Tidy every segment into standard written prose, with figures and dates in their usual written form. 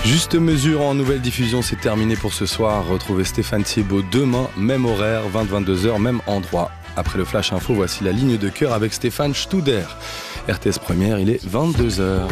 Juste mesure en nouvelle diffusion, c'est terminé pour ce soir. Retrouvez Stéphane Thiebaud demain, même horaire, 20-22h, même endroit. Après le Flash Info, voici la ligne de cœur avec Stéphane Studer. RTS Première, il est 22h.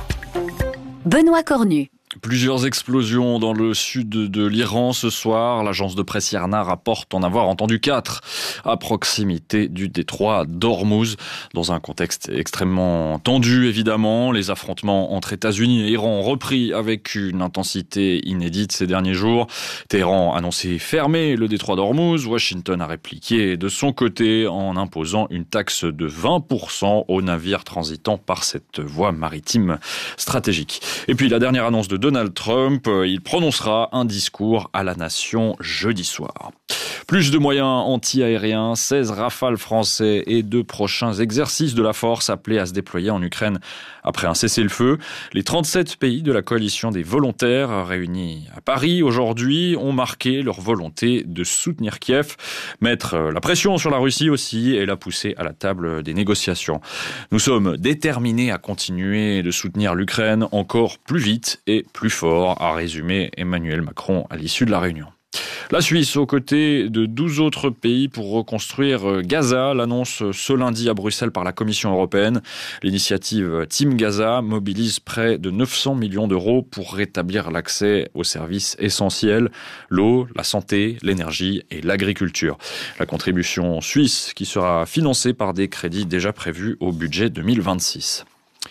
Benoît Cornu. Plusieurs explosions dans le sud de l'Iran ce soir. L'agence de presse IRNA rapporte en avoir entendu 4 à proximité du détroit d'Ormuz. Dans un contexte extrêmement tendu, évidemment. Les affrontements entre États-Unis et Iran ont repris avec une intensité inédite ces derniers jours. Téhéran a annoncé fermer le détroit d'Ormuz. Washington a répliqué de son côté en imposant une taxe de 20% aux navires transitant par cette voie maritime stratégique. Et puis la dernière annonce de Donald Trump, il prononcera un discours à la nation jeudi soir. Plus de moyens anti-aériens, 16 Rafales français et 2 prochains exercices de la force appelés à se déployer en Ukraine après un cessez-le-feu. Les 37 pays de la coalition des volontaires réunis à Paris aujourd'hui ont marqué leur volonté de soutenir Kiev, mettre la pression sur la Russie aussi et la pousser à la table des négociations. Nous sommes déterminés à continuer de soutenir l'Ukraine encore plus vite et plus fort, a résumé Emmanuel Macron à l'issue de la réunion. La Suisse, aux côtés de 12 autres pays pour reconstruire Gaza, l'annonce ce lundi à Bruxelles par la Commission européenne. L'initiative Team Gaza mobilise près de 900 millions d'euros pour rétablir l'accès aux services essentiels, l'eau, la santé, l'énergie et l'agriculture. La contribution suisse qui sera financée par des crédits déjà prévus au budget 2026.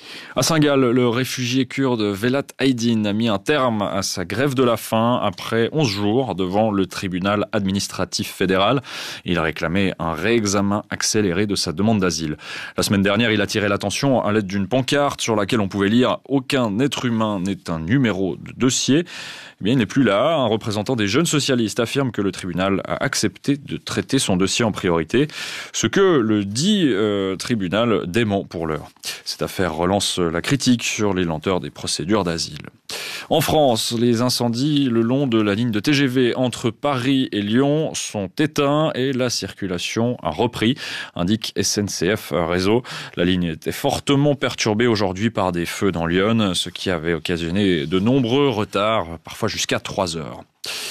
À Saint-Gall, le réfugié kurde Velat Aydin a mis un terme à sa grève de la faim après 11 jours devant le tribunal administratif fédéral. Il a réclamé un réexamen accéléré de sa demande d'asile. La semaine dernière, il a attiré l'attention à l'aide d'une pancarte sur laquelle on pouvait lire « Aucun être humain n'est un numéro de dossier ». Eh bien, il n'est plus là. Un représentant des jeunes socialistes affirme que le tribunal a accepté de traiter son dossier en priorité, ce que le dit tribunal dément pour l'heure. Cette affaire relance la critique sur les lenteurs des procédures d'asile. En France, les incendies le long de la ligne de TGV entre Paris et Lyon sont éteints et la circulation a repris, indique SNCF Réseau. La ligne était fortement perturbée aujourd'hui par des feux dans l'Yonne, ce qui avait occasionné de nombreux retards, parfois jusqu'à 3 heures.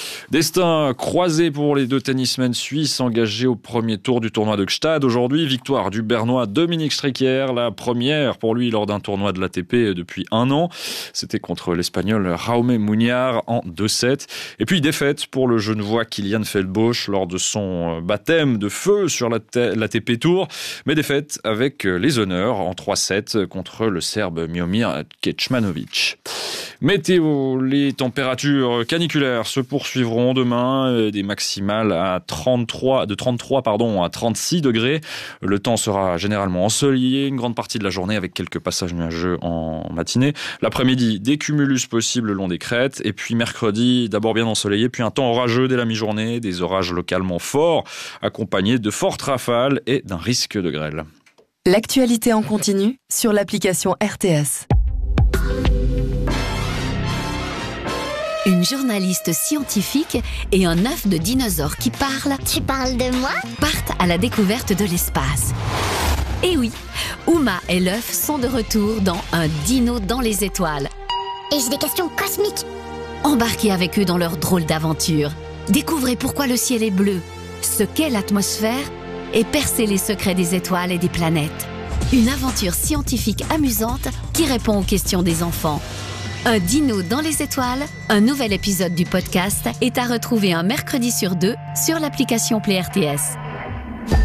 Destin croisé pour les 2 tennismen suisses engagés au premier tour du tournoi de Gstaad. Aujourd'hui, victoire du Bernois Dominique Stricker, la première pour lui lors d'un tournoi de l'ATP depuis 1 an. C'était contre l'Espagnol Jaume Muñoz en 2-7. Et puis défaite pour le Genevois Kilian Feldbosch lors de son baptême de feu sur l'ATP Tour. Mais défaite avec les honneurs en 3-7 contre le Serbe Miomir Kecmanovic. Météo, les températures caniculaires se poursuivront demain, des maximales de 33 à 36 degrés. Le temps sera généralement ensoleillé une grande partie de la journée avec quelques passages nuageux en matinée. L'après-midi, des cumulus possibles le long des crêtes. Et puis mercredi, d'abord bien ensoleillé, puis un temps orageux dès la mi-journée, des orages localement forts, accompagnés de fortes rafales et d'un risque de grêle. L'actualité en continu sur l'application RTS. Une journaliste scientifique et un œuf de dinosaure qui parle. Tu parles de moi ? Partent à la découverte de l'espace. Et oui, Uma et l'œuf sont de retour dans Un dino dans les étoiles. Et j'ai des questions cosmiques. Embarquez avec eux dans leur drôle d'aventure. Découvrez pourquoi le ciel est bleu, ce qu'est l'atmosphère et percez les secrets des étoiles et des planètes. Une aventure scientifique amusante qui répond aux questions des enfants. Un dino dans les étoiles, un nouvel épisode du podcast est à retrouver un mercredi sur 2 sur l'application Play RTS.